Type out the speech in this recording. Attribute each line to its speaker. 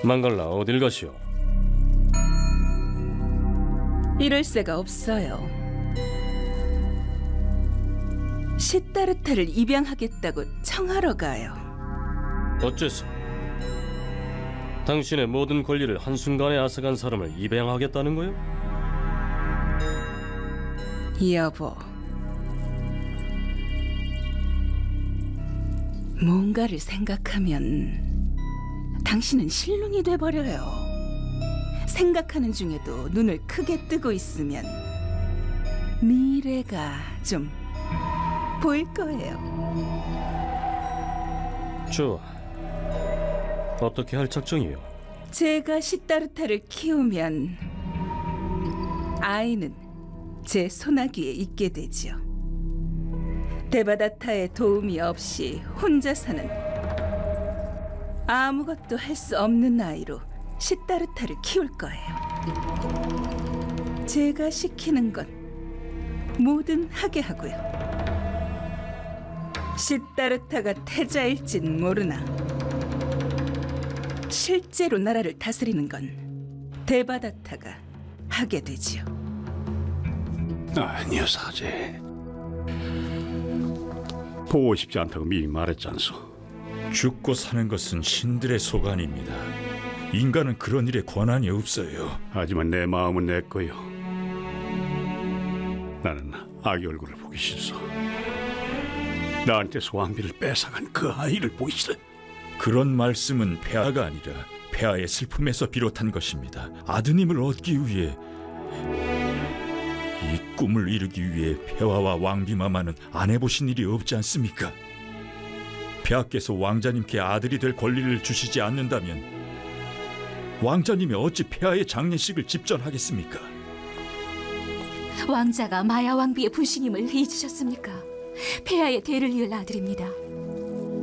Speaker 1: 망갈라, 어딜 가시오?
Speaker 2: 이럴 새가 없어요. 시타르타를 입양하겠다고 청하러 가요.
Speaker 1: 어째서? 당신의 모든 권리를 한순간에 앗아간 사람을 입양하겠다는 거요?
Speaker 2: 여보, 뭔가를 생각하면 당신은 실눈이 돼버려요. 생각하는 중에도 눈을 크게 뜨고 있으면 미래가 좀 보일 거예요.
Speaker 1: 좋아. 어떻게 할 작정이요?
Speaker 2: 제가 시타르타를 키우면 아이는 제 소나기에 있게 되죠. 데바다타의 도움이 없이 혼자 사는 아무것도 할 수 없는 아이로 시타르타를 키울 거예요. 제가 시키는 건 뭐든 하게 하고요. 시타르타가 태자일진 모르나 실제로 나라를 다스리는 건 데바다타가 하게 되지요.
Speaker 3: 아니요, 사제. 보고 싶지 않다고 미리 말했잖소.
Speaker 4: 죽고 사는 것은 신들의 소관입니다. 인간은 그런 일에 권한이 없어요.
Speaker 3: 하지만 내 마음은 내 거요. 나는 아기 얼굴을 보기 싫소. 나한테서 왕비를 뺏어간 그 아이를 보기 싫어.
Speaker 4: 그런 말씀은 폐하가 아니라 폐하의 슬픔에서 비롯한 것입니다. 아드님을 얻기 위해, 이 꿈을 이루기 위해 폐하와 왕비마마는 안 해보신 일이 없지 않습니까? 폐하께서 왕자님께 아들이 될 권리를 주시지 않는다면 왕자님이 어찌 폐하의 장례식을 집전하겠습니까?
Speaker 5: 왕자가 마야 왕비의 부신임을 잊으셨습니까? 폐하의 대를 이을 아들입니다.